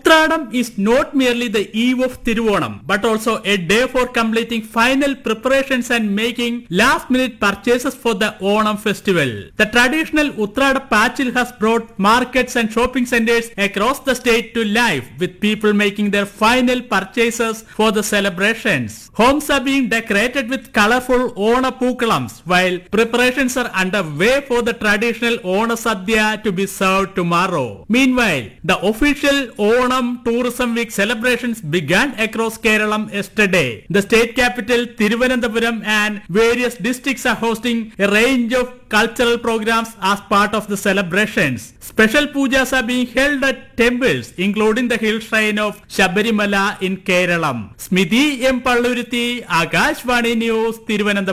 Uttradam is not merely the eve of Tiruvonam, but also a day for completing final preparations and making last-minute purchases for the Onam festival. The traditional Uttrada Pachil has brought markets and shopping centers across the state to life, with people making their final purchases for the celebrations. Homes are being decorated with colorful Ona Pookalams, while preparations are underway for the traditional Ona Sadhya to be served tomorrow. Meanwhile, the official Onam Tourism Week celebrations began across Kerala yesterday. The state capital Thiruvananthapuram and various districts are hosting a range of cultural programs as part of the celebrations. Special pujas are being held at temples, including the hill shrine of Shabarimala in Kerala. Smiti M. Pallurthi, Akashvani News, Thiruvananthapuram.